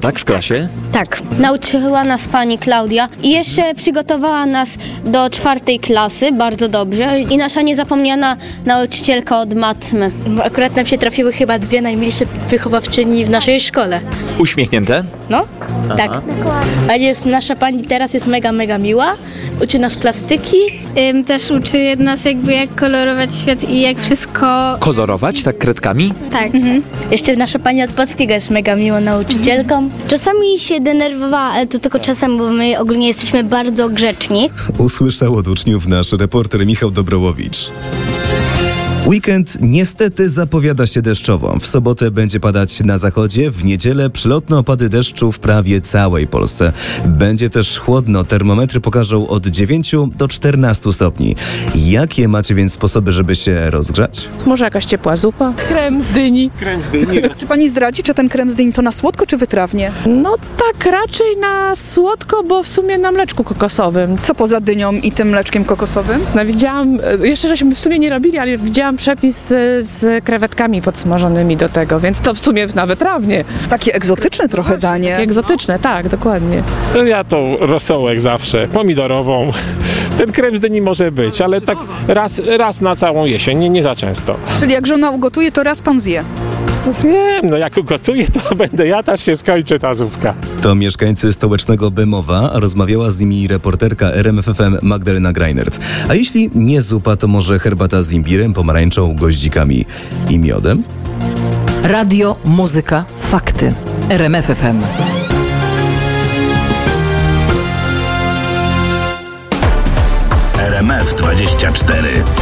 tak, w klasie? Tak, nauczyła nas pani Klaudia i jeszcze przygotowała nas do 4. klasy bardzo dobrze i nasza niezapomniana nauczycielka od matmy. Akurat nam się trafiły chyba 2 najmilsze wychowawczyni w naszej szkole. Uśmiechnięte? No, tak. Ale nasza pani teraz jest mega, mega miła. Uczy nas plastyki. Też uczy nas jakby jak kolorować świat i jak wszystko... Kolorować, tak, kredkami? Tak. Jeszcze nasza pani od polskiego jest mega miłą nauczycielką. Czasami się denerwowała, ale to tylko czasem, bo my ogólnie jesteśmy bardzo grzeczni. Usłyszał od uczniów nasz reporter Michał Dobrołowicz. Weekend niestety zapowiada się deszczowo. W sobotę będzie padać na zachodzie, w niedzielę przelotne opady deszczu w prawie całej Polsce. Będzie też chłodno, termometry pokażą od 9 do 14 stopni. Jakie macie więc sposoby, żeby się rozgrzać? Może jakaś ciepła zupa? Krem z dyni. Czy pani zdradzi, czy ten krem z dyni to na słodko, czy wytrawnie? No tak, raczej na słodko, bo w sumie na mleczku kokosowym. Co poza dynią i tym mleczkiem kokosowym? No widziałam, jeszcze żeśmy w sumie nie robili, ale widziałam przepis z krewetkami podsmażonymi do tego, więc to w sumie na wytrawnie. Takie egzotyczne trochę danie. Egzotyczne, tak, dokładnie. Ja tą rosołek zawsze, pomidorową. Ten krem z dyni może być, ale tak raz na całą jesień, nie za często. Czyli jak żona ugotuje, to raz pan zje. No zjem, no jak ugotuję, to będę ja, też się skończy ta zupka. To mieszkańcy stołecznego Bemowa, a rozmawiała z nimi reporterka RMF FM Magdalena Greinert. A jeśli nie zupa, to może herbata z imbirem, pomarańczą, goździkami i miodem? Radio, muzyka, fakty. RMF FM. RMF 24.